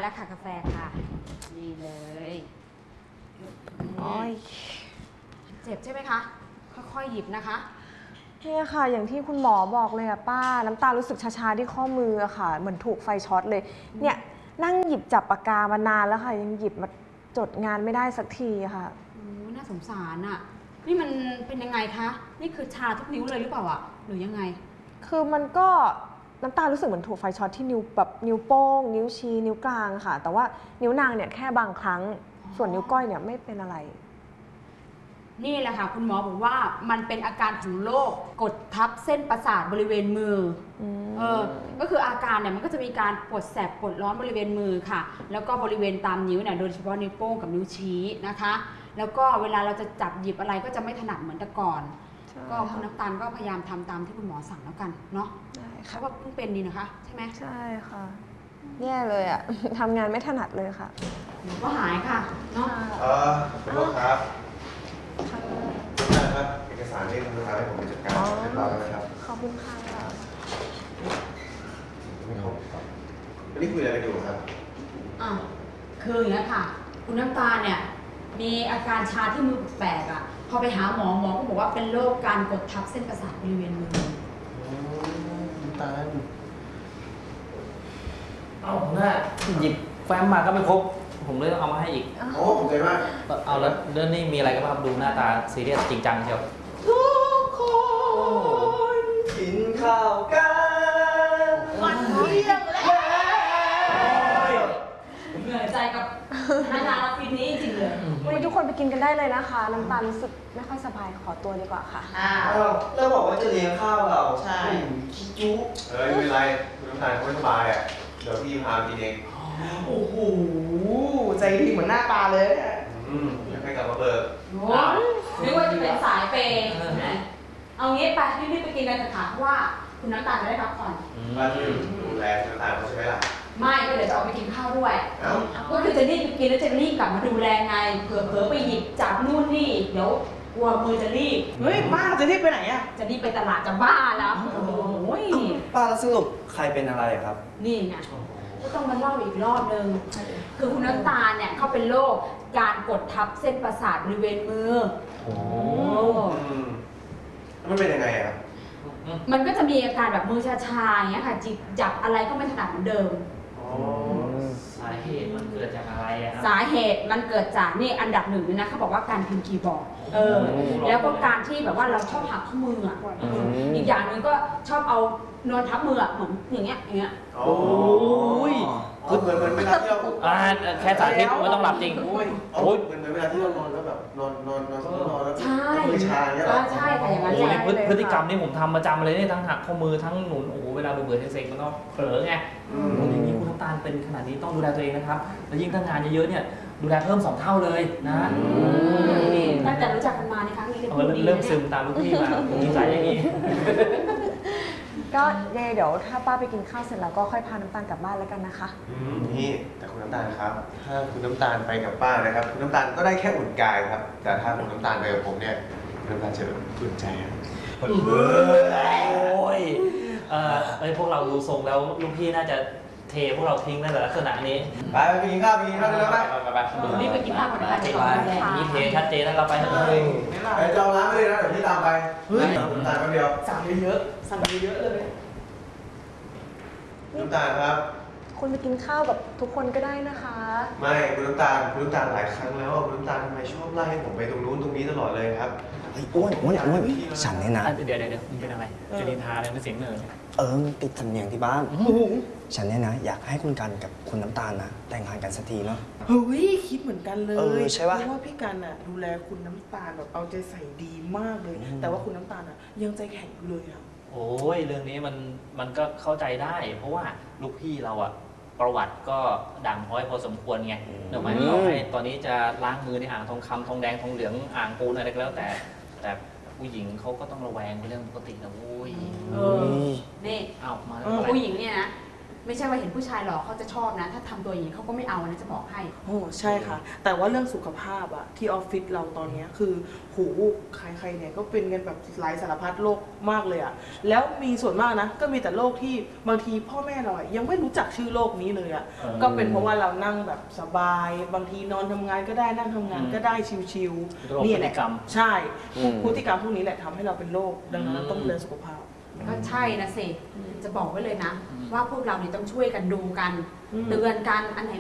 แล้วค่ะกาแฟค่ะนี่เลยโอ้ยเจ็บใช่ไหมคะค่อยๆหยิบนะคะเนี่ยค่ะอย่างที่คุณหมอบอกเลยอะป้าน้ำตารู้สึกชาๆที่ข้อมืออะค่ะเหมือนถูกไฟช็อตเลยเนี่ยนั่งหยิบจับปากกามานานแล้วค่ะยังหยิบมาจดงานไม่ได้สักทีค่ะโอ้น่าสงสารอะนี่มันเป็นยังไงคะนี่คือชาทุกนิ้วเลยหรือเปล่าอะหรือยังไงคือมันก็น้ำตารู้สึกเหมือนถูกไฟช็อตที่นิ้วแบบนิ้วโป้งนิ้วชี้นิ้วกลางค่ะแต่ว่านิ้วนางเนี่ยแค่บางครั้งส่วนนิ้วก้อยเนี่ยไม่เป็นอะไรนี่แหละค่ะคุณหมอบอกว่ามันเป็นอาการของโรคกดทับเส้นประสาทบริเวณมือก็คืออาการเนี่ยมันก็จะมีการปวดแสบปวดร้อนบริเวณมือค่ะแล้วก็บริเวณตามนิ้วเนี่ยโดยเฉพาะนิ้วโป้งกับนิ้วชี้นะคะแล้วก็เวลาเราจะจับหยิบอะไรก็จะไม่ถนัดเหมือนแต่ก่อนก็คุณน้ำตาลก็พยายามทำตามที่คุณหมอสั่งแล้วกันเนาะเพราะว่าเพิ่งเป็นนี่นะคะใช่ไหมใช่ค่ะแย่เลยอะทำงานไม่ถนัดเลยค่ะก็หายค่ะเนาะขอโทษครับนะครับเอกสารที่คุณทำให้ผมไปจัดการเรียบร้อยแล้วนะครับขอบคุณค่ะไม่ครบครับวันนี้คุยอะไรกันอยู่ครับคืออย่างนี้ค่ะคุณน้ำตาลเนี่ยมีอาการชาที่มือแปลกอ่ะพอไปหาหมอก็บอกว่าเป็นโรคการกดทับเส้นประสาทบริเวณมือน้ำตาลเอาหน้าหยิบแฟ้มมาก็ไม่ครบผมเลยต้องเอามาให้อีกโอ้ขอบใจมากเอาแล้วเรื่องนี้มีอะไรกันบ้างดูหน้าตาซีเรียสจริงจังเชียวทุกคนกินข้าวกันวันเที่ยงแล้วเหนื่อยใจกับนานาฟินนี้จริงเลยวันนี้ทุกคนไปกินกันได้เลยนะคะน้ำตาลรู้สึกไม่ค่อยสบายขอตัวดีกว่าค่ะแล้วบอกว่าจะเลี้ยงข้าวเราใช่คิจุไม่เป็นไรคุณน้ำตาลเขาไม่สบายอ่ะเดี๋ยวพี่พากินเองโอ้โหใจดีเหมือนหน้าตาเลยอยากให้กลับมาเบิกนึกว่าจะเป็นสายเปย์เอางี้ไปรีบไปกินกันเถอะค่ะเพราะว่าคุณน้ำตาลจะได้พักผ่อนบ้านที่ดูแลคุณน้ำตาลเขาใช่ไหมล่ะไม่ก็เดี๋ยวจะออกไปกินข้าวด้วยก็คือจะรีบไปกินแล้วจะรีบกลับมาดูแลไงเผื่อไปหยิบจับนู่นนี่เดี๋ยวกลัวมือจะรีบเฮ้ยป้าจะรีบไปไหนอะจะรีบไปตลาดจะบ้าแล้วโอ้ยป้าแล้วสรุปใครเป็นอะไรครับนี่ไงก็ต้องมาเล่าอีกรอบนึงคือคุณน้ำตาลเนี่ยเขาเป็นโรคการกดทับเส้นประสาทบริเวณมือโอ้มันเป็นยังไงครับมันก็จะมีอาการแบบมือชาๆอย่างเงี้ยค่ะจับอะไรก็ไม่ถนัดเหมือนเดิมสาเหตุมันเกิดจากอะไรอะสาเหตุมันเกิดจากนี่อันดับหนึ่งเลยนะเขาบอกว่าการพิมพ์คีย์บอร์ดแล้วก็การที่แบบว่าเราชอบหักข้อมืออ่ะอีกอย่างหนึ่งก็ชอบเอานอนทับมือเหมือนอย่างเงี้ยโอ้ยเหมือนเวลาที่เราแค่สาธิตไม่ต้องหลับจริงโอ้ยเหมือนเวลาที่เรานอนแล้วแบบนอนแล้วใช่ชาเนี่ยใช่ค่ะอย่างนั้นแหละพฤติกรรมนี่ผมทำประจำเลยนี่ทั้งหักข้อมือทั้งหนุนโอ้โหเวลาเบื่อเซ็งๆมันก็เผลอไงอย่างนี้คุณน้ำตาลเป็นขนาดนี้ต้องดูแลตัวเองนะครับแล้วยิ่งถ้างานเยอะๆเนี่ยดูแลเพิ่ม2 เท่าเลยนะตั้งแต่รู้จักกันมาในครั้งนี้เริ่มซึมตามลูกพี่มานิสัยอย่างนี้ก็เดี๋ยวถ้าป้าไปกินข้าวเสร็จแล้วก็ค่อยพาน้ำตาลกลับบ้านแล้วกันนะคะนี่แต่คุณน้ำตาลครับถ้าคุณน้ำตาลไปกับป้านะครับคุณน้ำตาลก็ได้แค่อุ่นกายครับแต่ถ้าคุณน้ำตาลไปกับผมเนี่ยคุณน้ำตาลจะอุ่นใจครับโอ้ยพวกเราดูทรงแล้วลูกพี่น่าจะเทพวกเราทิ้งในลักษณะนี้ไปกินข้าวแล้วไปรีบไปกินข้าวก่อนนะคะนี่เทชัดเจนแล้วเราไปไปจองร้านเลยนะเดี๋ยวพี่ตามไปน้ำตาลคนเดียวสั่งเยอะเลยน้ำตาลครับคุณไปกินข้าวกับทุกคนก็ได้นะคะไม่คุณน้ำตาลหลายครั้งแล้วคุณน้ำตาลทำไมชอบไล่ให้ผมไปตรงนู้นตรงนี้ตลอดเลยครับอ้วนฉันเนี่ยนะเดี๋ยวมึงเป็นอะไรจะนินทาอะไรมันเสียงเหนื่อยมันติดสำเนียงที่บ้านฉันเนี่ยนะอยากให้คุณกันกับคุณน้ำตาลนะแต่งงานกันสักทีเนาะเฮ้ยคิดเหมือนกันเลยใช่ป่ะเพราะว่าพี่กันอ่ะดูแลคุณน้ำตาลแบบเอาใจใส่ดีมากเลยแต่ว่าคุณน้ำตาลอ่ะยังใจแข็งอยู่เลยอ่ะโอ้ยเรื่องนี้มันก็เข้าใจได้เพราะว่าลูกพี่เราอะประวัติก็ด่างพร้อยพอสมควรไงเดี๋ยวต่อไปตอนนี้จะล้างมือในอ่างทองคำทองแดงทองเหลืองอ่างปูนอะไรก็แล้วแต่ผู้หญิงเขาก็ต้องระแวงเป็นเรื่องปกตินะโว้ยนี่เอามาผู้หญิงเนี่ยนะไม่ใช่ว่าเห็นผู้ชายหล่อเขาจะชอบนะ ถ้าทำตัวอย่างนี้เขาก็ไม่เอานะจะบอกให้โอ้ใช่ค่ะ แต่ว่าเรื่องสุขภาพอะที่ออฟฟิศเราตอนเนี้ยคือหูใครๆเนี่ยก็เป็นกันแบบหลายสารพัดโรคมากเลยอะแล้วมีส่วนมากนะก็มีแต่โรคที่บางทีพ่อแม่เราอะยังไม่รู้จักชื่อโรคนี้เลยอะก็เป็นเพราะว่าเรานั่งแบบสบาย บางทีนอนทำงานก็ได้นั่งทำงานก็ได้ชิวโรคๆนี่พฤแหติละกรรมใช่พฤติกรรมพวกนี้แหละทำให้เราเป็นโรคดังนั้นเราต้องดูแลสุขภาพก็ใช่นะเซจะบอกไว้เลยนะ ว่าพวกเราเนี่ยต้องช่วยกันดูกัน เตือนกันอันไหน